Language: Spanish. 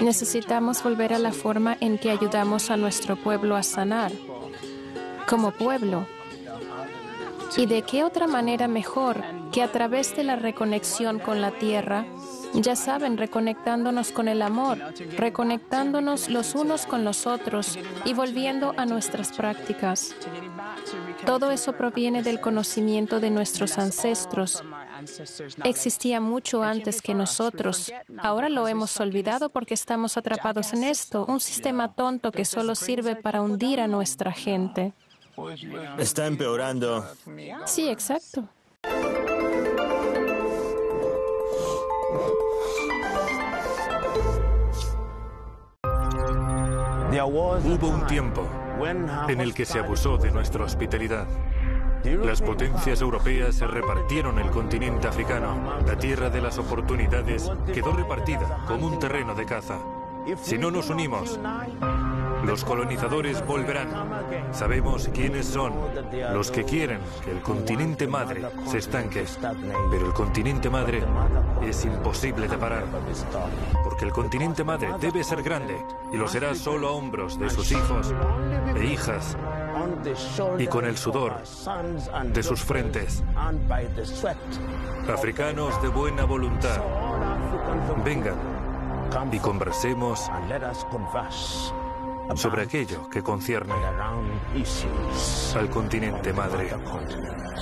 Necesitamos volver a la forma en que ayudamos a nuestro pueblo a sanar, como pueblo. ¿Y de qué otra manera mejor que a través de la reconexión con la tierra? Ya saben, reconectándonos con el amor, reconectándonos los unos con los otros y volviendo a nuestras prácticas. Todo eso proviene del conocimiento de nuestros ancestros. Existía mucho antes que nosotros. Ahora lo hemos olvidado porque estamos atrapados en esto, un sistema tonto que solo sirve para hundir a nuestra gente. Está empeorando. Sí, exacto. Hubo un tiempo en el que se abusó de nuestra hospitalidad. Las potencias europeas se repartieron el continente africano. La tierra de las oportunidades quedó repartida como un terreno de caza. Si no nos unimos, los colonizadores volverán. Sabemos quiénes son los que quieren que el continente madre se estanque. Pero el continente madre es imposible de parar. Porque el continente madre debe ser grande y lo será solo a hombros de sus hijos e hijas y con el sudor de sus frentes. Africanos de buena voluntad, vengan y conversemos sobre aquello que concierne al continente madre.